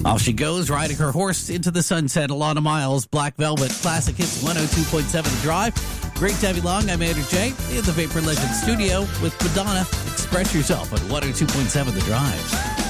Off she goes, riding her horse into the sunset. Alana Miles, Black Velvet, Classic Hits 102.7 The Drive. Great to have you along. I'm Andrew J. in the Vapor Legend studio with Madonna. Express yourself at 102.7 The Drive.